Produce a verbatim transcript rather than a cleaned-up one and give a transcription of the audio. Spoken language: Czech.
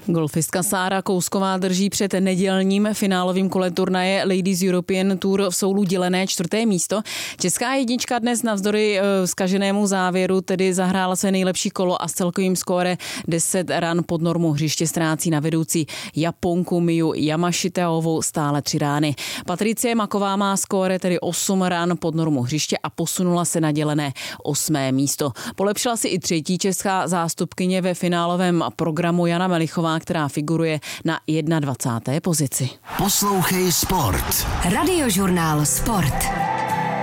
Golfistka Sára Kousková drží před nedělním finálovým kole turnaje Ladies European Tour v Soulu dělené čtvrté místo. Česká jednička dnes navzdory e, zkaženému závěru tedy zahrála své nejlepší kolo a s celkovým skóre deset ran pod normu hřiště ztrácí na vedoucí Japonku Miyu Yamashitaovou stále tři rány. Patricie Maková má skóre tedy osm ran pod normu hřiště a posunula se na dělené osmé místo. Polepšila si i třetí česká zástupkyně ve finálovém programu Jana Melichová, která figuruje na dvacáté první pozici. Poslouchej Sport. Radiožurnál Sport.